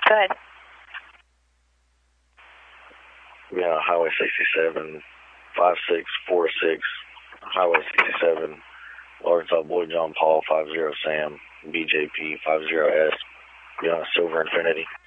Good. Yeah, Highway 67, 5646, Highway 67, Arkansas Boy John Paul 50 Sam, BJP 50S, Silver Infinity.